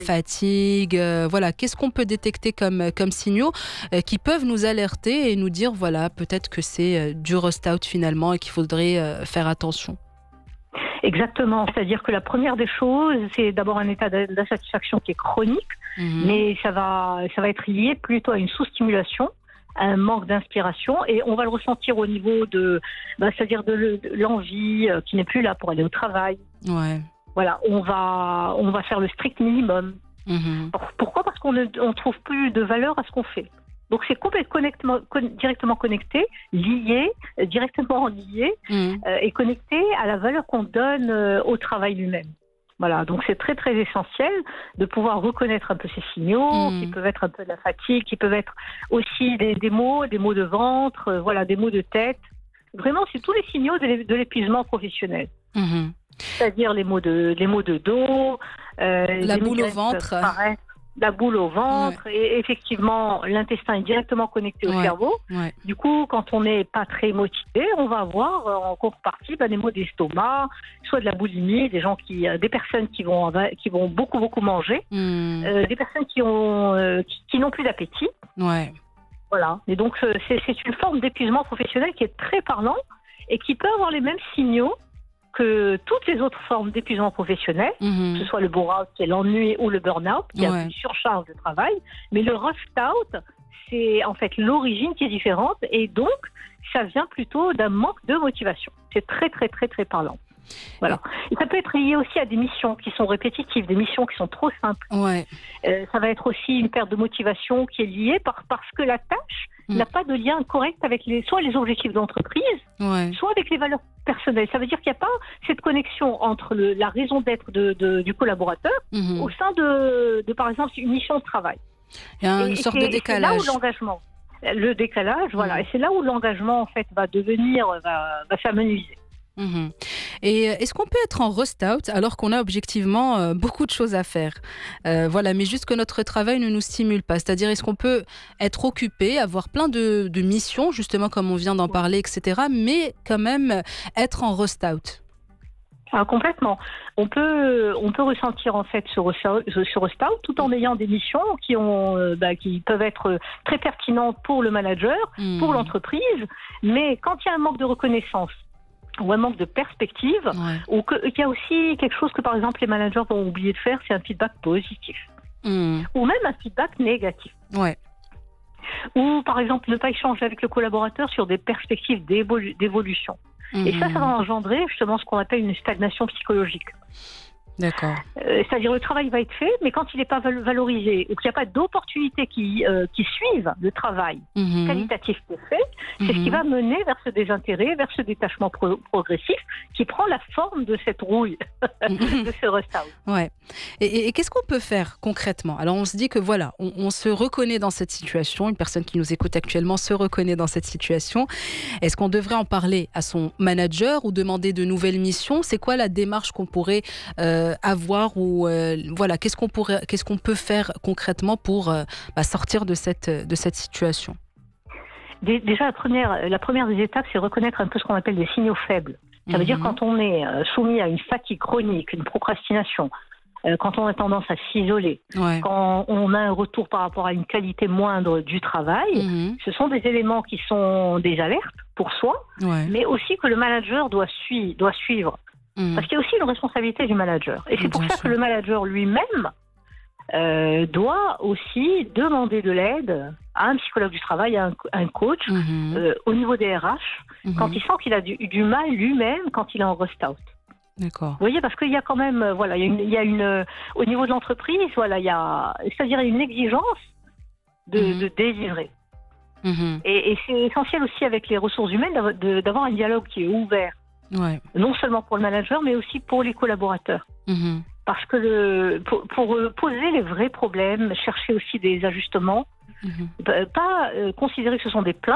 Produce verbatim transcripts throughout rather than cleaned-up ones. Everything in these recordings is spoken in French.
fatigue, euh, voilà, qu'est-ce qu'on peut détecter comme, comme signaux euh, qui peuvent nous alerter et nous dire, voilà, peut-être que c'est euh, du rust-out finalement et qu'il faudrait euh, faire attention. Exactement, c'est-à-dire que la première des choses, c'est d'abord un état d'insatisfaction qui est chronique, mmh. mais ça va, ça va être lié plutôt à une sous-stimulation, à un manque d'inspiration, et on va le ressentir au niveau de, bah, c'est-à-dire de, de l'envie euh, qui n'est plus là pour aller au travail. Ouais. Voilà, on va, on va faire le strict minimum. Mmh. Pourquoi ? Parce qu'on ne on trouve plus de valeur à ce qu'on fait. Donc c'est complètement con, directement connecté, lié, euh, directement lié mmh. euh, et connecté à la valeur qu'on donne euh, au travail lui-même. Voilà, donc c'est très très essentiel de pouvoir reconnaître un peu ces signaux, mmh. qui peuvent être un peu de la fatigue, qui peuvent être aussi des, des maux, des maux de ventre, euh, voilà, des maux de tête. Vraiment, c'est tous les signaux de l'épuisement professionnel. Mmh. C'est-à-dire les maux de, les maux de dos, euh, la boule au ventre. Pareil. La boule au ventre, ouais. Et effectivement, l'intestin est directement connecté au ouais. cerveau. Ouais. Du coup, quand on n'est pas très motivé, on va avoir en contrepartie bah, des maux d'estomac, soit de la boulimie, des gens qui, des personnes qui vont, qui vont beaucoup beaucoup manger, mmh. euh, des personnes qui ont, euh, qui, qui n'ont plus d'appétit. Ouais. Voilà. Et donc, c'est, c'est une forme d'épuisement professionnel qui est très parlant et qui peut avoir les mêmes signaux que toutes les autres formes d'épuisement professionnel, mmh. que ce soit le bore-out, qui est l'ennui, ou le burn-out, qui ouais. a une surcharge de travail. Mais le rust-out, c'est en fait l'origine qui est différente, et donc ça vient plutôt d'un manque de motivation. C'est très très très très parlant. Voilà. Et ça peut être lié aussi à des missions qui sont répétitives, des missions qui sont trop simples. Ouais. Euh, ça va être aussi une perte de motivation qui est liée par, parce que la tâche mmh. n'a pas de lien correct avec les, soit les objectifs d'entreprise, ouais. soit avec les valeurs personnelles. Ça veut dire qu'il n'y a pas cette connexion entre le, la raison d'être de, de, du collaborateur mmh. au sein de, de, par exemple, une mission de travail. Il y a une et, sorte et de décalage. C'est là où l'engagement, le décalage, mmh. voilà, et c'est là où l'engagement en fait va devenir, va, va s'amenuiser. Mmh. Et est-ce qu'on peut être en rust-out alors qu'on a objectivement euh, beaucoup de choses à faire, euh, voilà, mais juste que notre travail ne nous stimule pas, c'est-à-dire est-ce qu'on peut être occupé, avoir plein de, de missions, justement comme on vient d'en parler, et cetera, mais quand même être en rust-out? Ah, complètement. On peut, on peut ressentir en fait ce rust-out, ce rust-out tout en ayant des missions qui, ont, euh, bah, qui peuvent être très pertinentes pour le manager, mmh. pour l'entreprise, mais quand il y a un manque de reconnaissance, ou un manque de perspective, ouais. ou qu'il y a aussi quelque chose que, par exemple, les managers vont oublier de faire, c'est un feedback positif. Mmh. Ou même un feedback négatif. Ouais. Ou, par exemple, ne pas échanger avec le collaborateur sur des perspectives d'évolu- d'évolution. Mmh. Et ça, ça va engendrer justement ce qu'on appelle une stagnation psychologique. D'accord. Euh, c'est-à-dire le travail va être fait, mais quand il n'est pas valorisé ou qu'il n'y a pas d'opportunités qui, euh, qui suivent le travail mmh. qualitatif qui est fait, c'est mmh. ce qui va mener vers ce désintérêt, vers ce détachement pro- progressif qui prend la forme de cette rouille, de ce rust-out. Ouais. Et, et, et qu'est-ce qu'on peut faire concrètement ? Alors on se dit que voilà, on, on se reconnaît dans cette situation, une personne qui nous écoute actuellement se reconnaît dans cette situation. Est-ce qu'on devrait en parler à son manager ou demander de nouvelles missions ? C'est quoi la démarche qu'on pourrait euh, avoir ou euh, voilà, qu'est-ce qu'on pourrait, qu'est-ce qu'on peut faire concrètement pour euh, bah, sortir de cette de cette situation ? Déjà la première la première des étapes, c'est reconnaître un peu ce qu'on appelle des signaux faibles. Ça veut mm-hmm. dire quand on est soumis à une fatigue chronique, une procrastination, euh, quand on a tendance à s'isoler, ouais. quand on a un retour par rapport à une qualité moindre du travail, mm-hmm. ce sont des éléments qui sont des alertes pour soi, ouais. mais aussi que le manager doit suivre, doit suivre. Mmh. Parce qu'il y a aussi une responsabilité du manager. Et c'est pour Bien ça sûr. que le manager lui-même euh, doit aussi demander de l'aide à un psychologue du travail, à un, à un coach, mmh. euh, au niveau des R H, mmh. quand il sent qu'il a du, du mal lui-même quand il est en rust-out. D'accord. Vous voyez, parce qu'il y a quand même, voilà, il y a une, il y a une au niveau de l'entreprise, voilà, il y a, c'est-à-dire une exigence de, mmh. de délivrer. Mmh. Et, et c'est essentiel aussi avec les ressources humaines d'avoir, de, d'avoir un dialogue qui est ouvert. Ouais. Non seulement pour le manager, mais aussi pour les collaborateurs. Mmh. Parce que le, pour, pour poser les vrais problèmes, chercher aussi des ajustements, mmh. pas euh, considérer que ce sont des plaintes,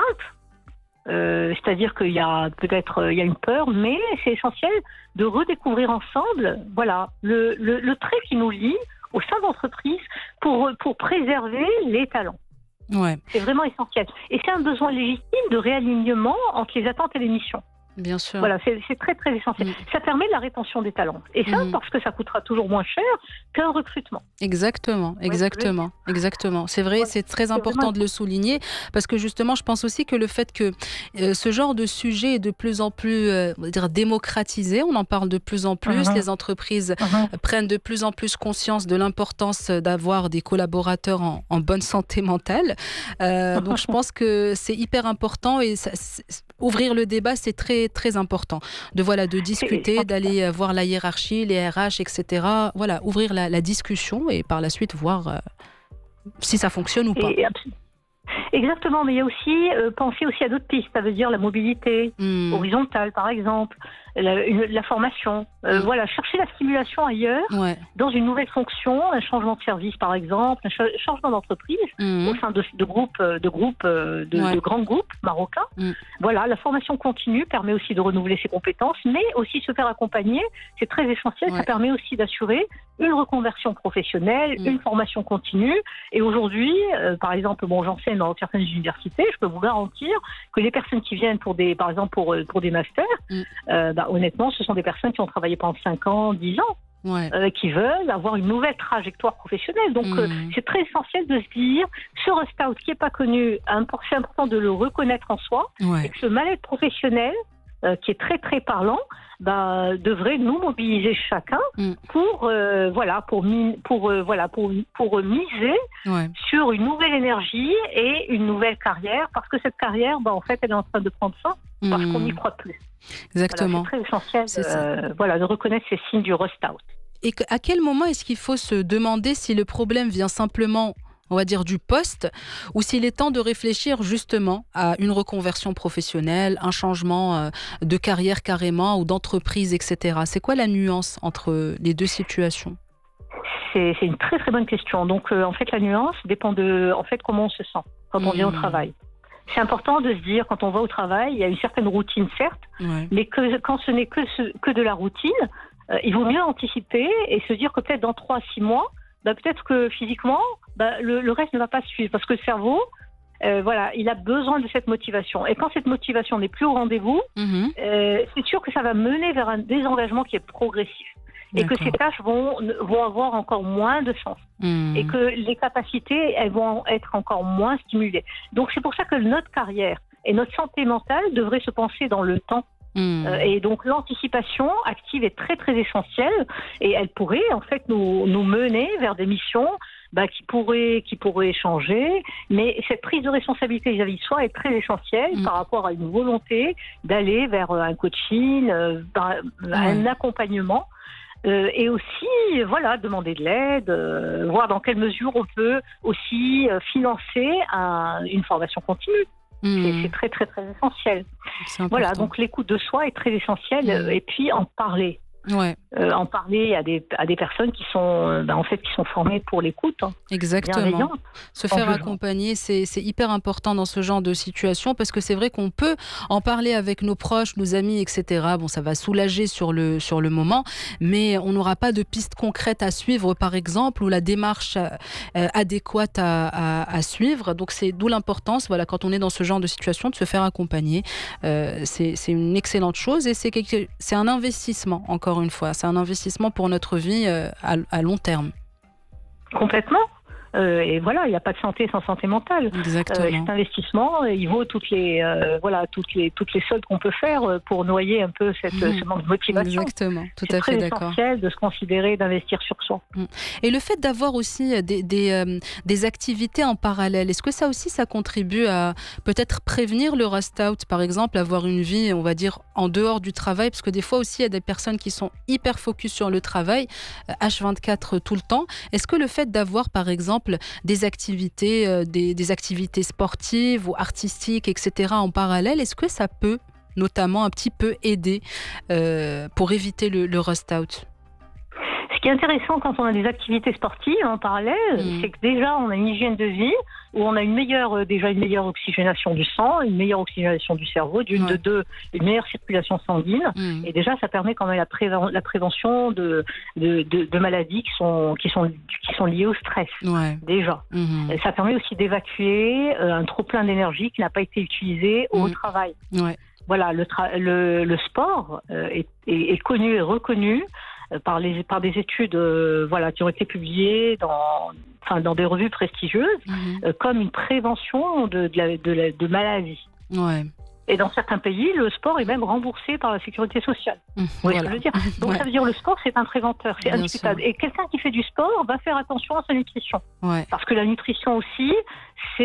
euh, c'est-à-dire qu'il y a peut-être euh, il y a une peur, mais c'est essentiel de redécouvrir ensemble, voilà, le, le, le trait qui nous lie au sein de l'entreprise pour, pour préserver les talents. Ouais. C'est vraiment essentiel. Et c'est un besoin légitime de réalignement entre les attentes et les missions. Bien sûr. Voilà, c'est, c'est très très essentiel. Mmh. Ça permet de la rétention des talents. Et ça, mmh. parce que ça coûtera toujours moins cher qu'un recrutement. Exactement, exactement, ouais, exactement. C'est vrai, ouais, c'est très important vraiment... de le souligner, parce que justement, je pense aussi que le fait que euh, ce genre de sujet est de plus en plus, euh, on va dire, démocratisé, on en parle de plus en plus, mmh. les entreprises mmh. prennent de plus en plus conscience de l'importance d'avoir des collaborateurs en, en bonne santé mentale. Euh, donc, je pense que c'est hyper important et ça, ouvrir le débat, c'est très très important. De voilà, de discuter, d'aller voir la hiérarchie, les R H, et cetera. Voilà, ouvrir la, la discussion et par la suite voir euh, si ça fonctionne ou pas. Et, exactement, mais il y a aussi euh, penser aussi à d'autres pistes. Ça veut dire la mobilité mmh. horizontale, par exemple, la, une, la formation. Euh, mmh. Voilà, chercher la stimulation ailleurs, ouais. dans une nouvelle fonction, un changement de service, par exemple, un ch- changement d'entreprise mmh. au sein de, de groupes, de groupes, de, ouais. de grands groupes marocains. Mmh. Voilà, la formation continue permet aussi de renouveler ses compétences, mais aussi se faire accompagner, c'est très essentiel. Ouais. Ça permet aussi d'assurer une reconversion professionnelle, mmh. une formation continue. Et aujourd'hui, euh, par exemple, bon, j'enseigne dans certaines universités, je peux vous garantir que les personnes qui viennent pour des, par exemple, pour, pour des masters, mmh. euh, bah, honnêtement, ce sont des personnes qui ont travaillé pendant cinq ans, dix ans, ouais. euh, qui veulent avoir une nouvelle trajectoire professionnelle. Donc, mmh. euh, c'est très essentiel de se dire, ce rust-out qui n'est pas connu, c'est important de le reconnaître en soi, ouais. et que ce mal-être professionnel, euh, qui est très, très parlant, bah, devrait nous mobiliser chacun mmh. pour, euh, voilà, pour, mi- pour, euh, voilà, pour, pour miser ouais. sur une nouvelle énergie et une nouvelle carrière, parce que cette carrière, bah, en fait, elle est en train de prendre fin, mmh. parce qu'on n'y croit plus. Exactement. Voilà, c'est très essentiel c'est euh, voilà, de reconnaître ces signes du rust-out. Et à quel moment est-ce qu'il faut se demander si le problème vient simplement, on va dire, du poste, ou s'il est temps de réfléchir justement à une reconversion professionnelle, un changement euh, de carrière carrément, ou d'entreprise, et cetera. C'est quoi la nuance entre les deux situations ? c'est, c'est une très très bonne question. Donc euh, en fait la nuance dépend de en fait, comment on se sent quand mmh. on vient au travail. C'est important de se dire, quand on va au travail, il y a une certaine routine, certes, ouais. mais que quand ce n'est que, ce, que de la routine, euh, il vaut mieux anticiper et se dire que peut-être dans trois à six mois, bah, peut-être que physiquement, bah, le, le reste ne va pas suivre. Parce que le cerveau, euh, voilà, il a besoin de cette motivation. Et quand cette motivation n'est plus au rendez-vous, mmh. euh, c'est sûr que ça va mener vers un désengagement qui est progressif. Et D'accord. que ces tâches vont, vont avoir encore moins de sens. Mmh. Et que les capacités, elles vont être encore moins stimulées. Donc c'est pour ça que notre carrière et notre santé mentale devraient se penser dans le temps. Mmh. Euh, et donc l'anticipation active est très très essentielle. Et elle pourrait en fait nous, nous mener vers des missions bah, qui, pourraient, qui pourraient changer. Mais cette prise de responsabilité vis-à-vis de soi est très essentielle mmh. par rapport à une volonté d'aller vers un coaching, euh, un ouais. accompagnement. Euh, et aussi, voilà, demander de l'aide, euh, voir dans quelle mesure on peut aussi euh, financer un, une formation continue. Mmh. C'est, c'est très, très, très essentiel. Voilà, donc l'écoute de soi est très essentielle. Mmh. Et puis, en parler. Ouais. Euh, en parler à des, à des personnes qui sont, ben, en fait, qui sont formées pour l'écoute. Hein, Exactement. Se faire accompagner, c'est, c'est hyper important dans ce genre de situation, parce que c'est vrai qu'on peut en parler avec nos proches, nos amis, et cetera. Bon, ça va soulager sur le, sur le moment, mais on n'aura pas de piste concrète à suivre, par exemple, ou la démarche euh, adéquate à, à, à suivre. Donc, c'est d'où l'importance, voilà, quand on est dans ce genre de situation, de se faire accompagner. Euh, c'est, c'est une excellente chose et c'est, quelque, c'est un investissement, encore une fois. C'est un investissement pour notre vie euh, à, à long terme. Complètement. Euh, et voilà, il n'y a pas de santé sans santé mentale. Exactement. Euh, cet investissement, il vaut toutes les, euh, voilà, toutes les, toutes les soldes qu'on peut faire pour noyer un peu cette, mmh. ce manque de motivation. Exactement, tout à fait d'accord. C'est très essentiel de se considérer, d'investir sur soi. Mmh. Et le fait d'avoir aussi des, des, euh, des activités en parallèle, est-ce que ça aussi, ça contribue à peut-être prévenir le rust-out, par exemple, avoir une vie, on va dire, en dehors du travail, parce que des fois aussi, il y a des personnes qui sont hyper focus sur le travail, H vingt-quatre tout le temps. Est-ce que le fait d'avoir, par exemple, des activités, euh, des, des activités sportives ou artistiques, et cetera en parallèle, est-ce que ça peut notamment un petit peu aider euh, pour éviter le, le rust-out ? Ce qui est intéressant quand on a des activités sportives en parallèle, mmh. c'est que déjà on a une hygiène de vie où on a une meilleure, déjà une meilleure oxygénation du sang, une meilleure oxygénation du cerveau, d'une, ouais. de deux, une meilleure circulation sanguine. Mmh. Et déjà, ça permet quand même la, préven- la prévention de, de, de, de maladies qui sont, qui, sont, qui sont liées au stress. Ouais. Déjà. Mmh. Et ça permet aussi d'évacuer euh, un trop-plein d'énergie qui n'a pas été utilisé mmh. au travail. Ouais. voilà, le, tra- le, le sport euh, est, est, est connu et reconnu euh, par, les, par des études euh, voilà, qui ont été publiées dans, enfin, dans des revues prestigieuses mmh. euh, comme une prévention de, de, la, de, la, de maladies. Ouais. Et dans certains pays, le sport est même remboursé par la sécurité sociale. Mmh, vous voyez voilà. ce que je veux dire ? Donc ouais. ça veut dire que le sport, c'est un préventeur, c'est indiscutable. Et quelqu'un qui fait du sport va faire attention à sa nutrition. Ouais. Parce que la nutrition aussi, c'est